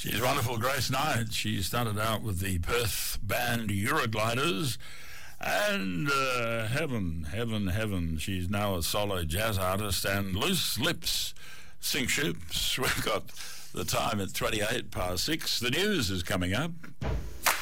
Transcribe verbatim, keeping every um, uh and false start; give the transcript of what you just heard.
She's wonderful, Grace Knight. She started out with the Perth band Eurogliders, and uh, heaven, heaven, heaven. She's now a solo jazz artist, and Loose Lips sink ships. We've got the time at twenty-eight past six. The news is coming up.